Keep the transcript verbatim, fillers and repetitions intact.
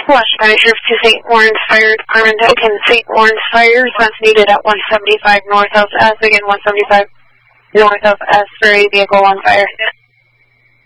Washington County Sheriff to Saint Lawrence Fire Department. Can Saint Lawrence Fire response needed at one seventy-five North of S. Again, one seventy-five North of S for a vehicle on fire.